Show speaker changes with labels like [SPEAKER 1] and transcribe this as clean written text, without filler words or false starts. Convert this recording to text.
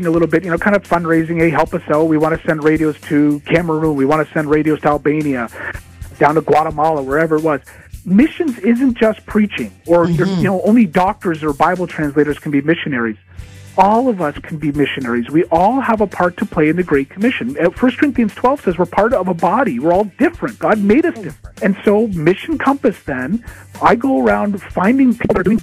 [SPEAKER 1] a little bit, kind of fundraising. Hey, help us out. We want to send radios to Cameroon. We want to send radios to Albania, down to Guatemala, wherever it was. Missions isn't just preaching, or only doctors or Bible translators can be missionaries. All of us can be missionaries. We all have a part to play in the Great Commission. 1 Corinthians 12 says we're part of a body. We're all different. God made us different. And so Mission Compass, then, I go around finding people that are doing